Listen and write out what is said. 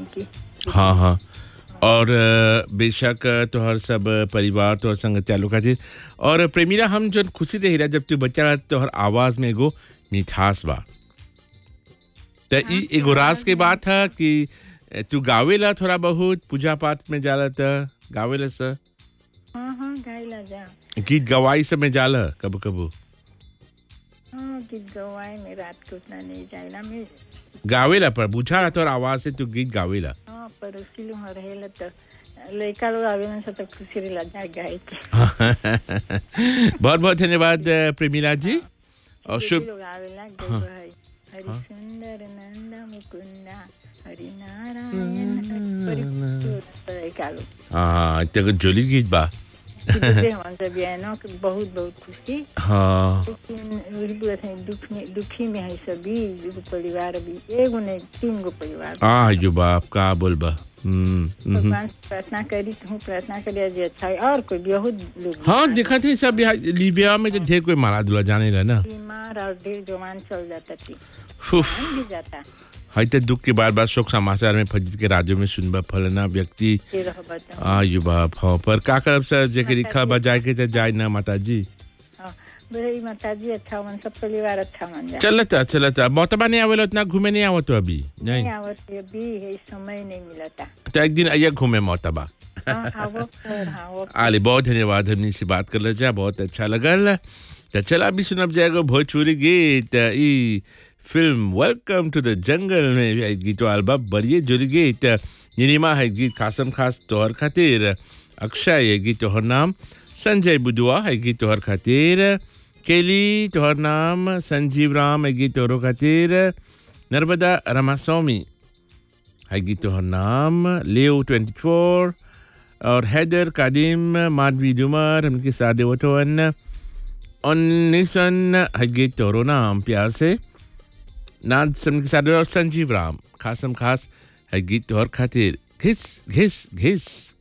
की। हाँ हाँ और बेशक तोहर सब परिवार तोहर संगतिया लोग खातिर और प्रेमिला हम जन खुशी रही जब तू बच्चा रहा तोहर आवाज में एगो मिठास बा त हाँ, ई एगो राज आवाज के में बात है कि तू गावेला थोड़ा बहुत पूजा पाठ में जाला त गावेला स हाँ हाँ गाइला जा। गीत गवाई सब में जाला कबू कबू हाँ गीत गवाए में रात को उतना नहीं जाइला मैं। गावेला पर बुझा रहा तोहर आवाज से तू गीत गावेला हाँ पर उसके लिए वहाँ रहेला तो लड़का लोग आवे ना सब खुशी रहेला जा गाय के। बहुत बहुत धन्यवाद प्रेमिला जी और बेटी शुभ लोग आवेला गो है हरि सुंदर नंद मुकुंदा हरि नारायण हरि लड़का लोग हाँ तक जोली गीत बा कितने हम सब ये ना कि बहुत बहुत खुशी। हाँ लेकिन वही बात है दुखी में है सभी एगो परिवार अभी एगो नहीं 3 गो परिवार। यो बाप का बोलबा भगवान से प्रार्थना करी हूँ प्रार्थना करिए जे अच्छा है और कोई बहुत लोग हाँ देखा थे सब लीबिया में तो ढेर कोई मारा दुला जाने रहा ना बीमार और ढेर जवान चल जाता थी फुफ भी जाता हाई तो दुख के बार बार शोक समाचार में फजित के राज्यों में सुनबा फलना व्यक्ति ये रह बता। यो बाप हाँ पर का करब सर जेके लिखा बजाए के तो जाए ना माता जी हाँ बड़ी माता जी अच्छा मन सब परिवार अच्छा मन जा चलता मोतबा नहीं आवेला उतना घूमे नहीं आवत अभी नहीं आवत अभी है समय नहीं मिलता तो एक दिन आइए घूमे मोतबा हाँ आवो हाँ वो आले बहुत धन्यवाद हमने से बात कर जा बहुत अच्छा लगल तो चला अभी सुनब जाएगा भोजपुरी गीत ई film welcome two the jungle में गीत एल्बम बढ़िए जुड़ गीत निनिमा है गीत खासम खास तोहर खातिर अक्षय है गीत तोहर नाम संजय बुदुआ है गीत तोहर खातिर केली तोहर नाम संजीव राम है गीत तोहर खातिर नर्मदा रामास्वामी है गीत तोहर नाम लेओ 24 और हैदर कादिम माधवी डुमर उनके साथ देवतवन उन्नीसन है गीत तोहर नाम प्यार से नाद सम के साथ और संजीव राम खासम खास है गीत तोहर खातिर घिस घिस घिस